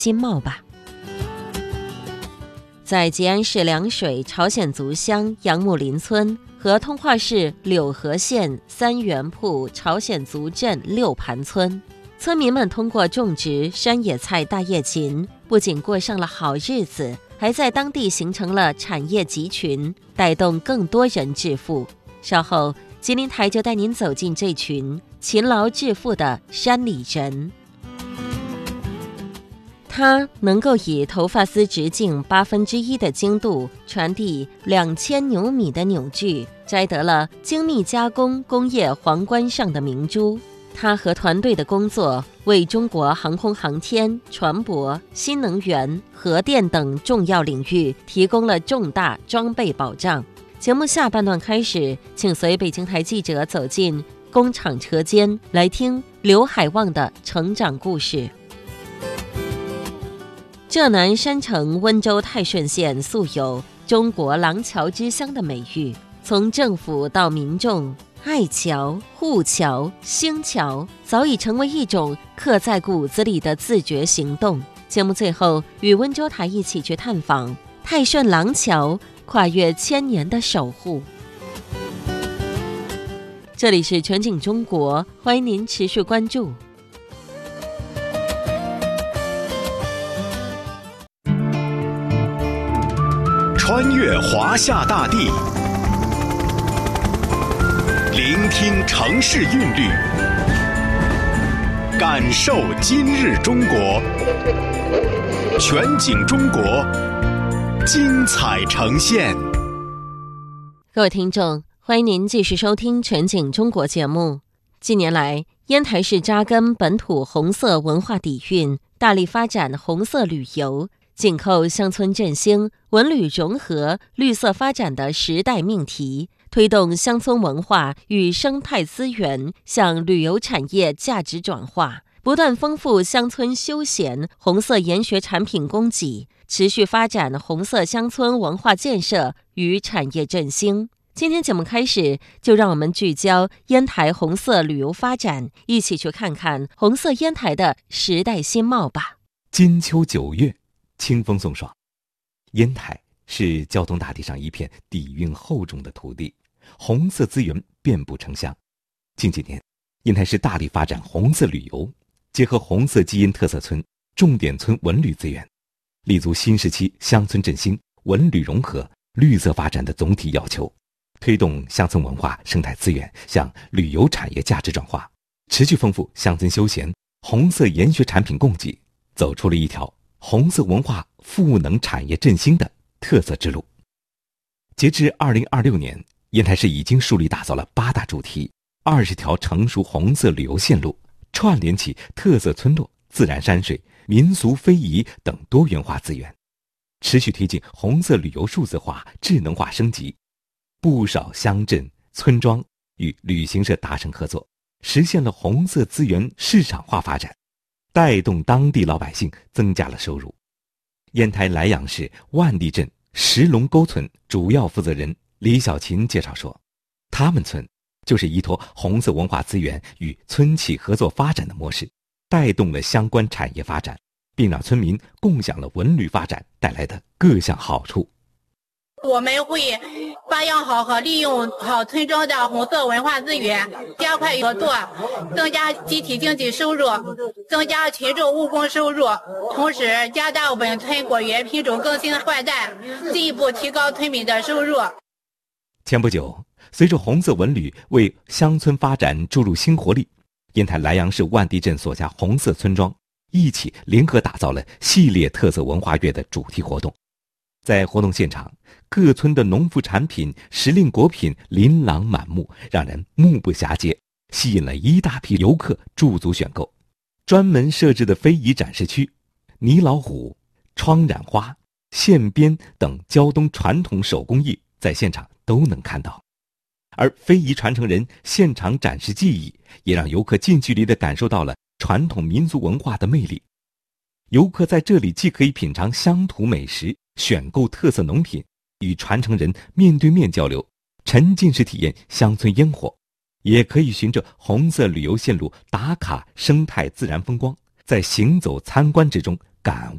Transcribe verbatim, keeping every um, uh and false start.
新貌吧。在吉安市凉水朝鲜族乡杨木林村和通化市柳河县三元铺朝鲜族镇六盘村，村民们通过种植山野菜大叶芹，不仅过上了好日子，还在当地形成了产业集群，带动更多人致富。稍后吉林台就带您走进这群勤劳致富的山里人。它能够以头发丝直径八分之一的精度传递两千牛米的扭矩，摘得了精密加工工业皇冠上的明珠。他和团队的工作为中国航空航天、船舶、新能源、核电等重要领域提供了重大装备保障。节目下半段开始，请随北京台记者走进工厂车间，来听刘海旺的成长故事。浙南山城温州泰顺县素有中国廊桥之乡的美誉，从政府到民众，爱桥、护桥、兴桥早已成为一种刻在骨子里的自觉行动。节目最后与温州台一起去探访泰顺廊桥，跨越千年的守护。这里是全景中国，欢迎您持续关注。 穿越华夏大地，聆听城市韵律，感受今日中国。全景中国，精彩呈现。 各位听众，欢迎您继续收听全景中国节目。近年来，烟台市扎根本土红色文化底蕴，大力发展红色旅游，紧扣乡村振兴、文旅融合、绿色发展的时代命题，推动乡村文化与生态资源向旅游产业价值转化，不断丰富乡村休闲红色研学产品供给，持续发展红色乡村文化建设与产业振兴。今天节目开始，就让我们聚焦烟台红色旅游发展，一起去看看红色烟台的时代新貌吧。 金秋九月，清风送爽。烟台是胶东大地上一片底蕴厚重的土地，红色资源遍布城乡。近几年，烟台市大力发展红色旅游，结合红色基因特色村、重点村文旅资源，立足新时期乡村振兴、文旅融合、绿色发展的总体要求，推动乡村文化生态资源向旅游产业价值转化，持续丰富乡村休闲红色研学产品供给，走出了一条红色文化赋能产业振兴的特色之路。截至二零二六年，烟台市已经树立打造了八大主题、二十条成熟红色旅游线路，串联起特色村落、自然山水、民俗非遗等多元化资源，持续推进红色旅游数字化、智能化升级。不少乡镇、村庄与旅行社达成合作，实现了红色资源市场化发展，带动当地老百姓增加了收入。烟台莱阳市万地镇石龙沟村主要负责人李小琴介绍说，他们村就是依托红色文化资源与村企合作发展的模式，带动了相关产业发展，并让村民共享了文旅发展带来的各项好处。 我们会发扬好和利用好村庄的红色文化资源，加快合作，增加集体经济收入，增加群众务工收入，同时加大本村果园品种更新换代，进一步提高村民的收入。 前不久，随着红色文旅为乡村发展注入新活力，烟台莱阳市万地镇所辖红色村庄一起联合打造了系列特色文化月的主题活动。在活动现场，各村的农副产品、时令果品琳琅满目，让人目不暇接，吸引了一大批游客驻足选购。专门设置的非遗展示区，泥老虎、窗染花、线编等胶东传统手工艺在现场都能看到。而非遗传承人现场展示技艺，也让游客近距离地感受到了传统民族文化的魅力。游客在这里既可以品尝乡土美食，选购特色农品，与传承人面对面交流，沉浸式体验乡村烟火，也可以循着红色旅游线路打卡生态自然风光，在行走参观之中感